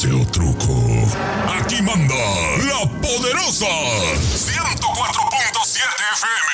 pose o truco. Aquí manda la poderosa 104.7 FM.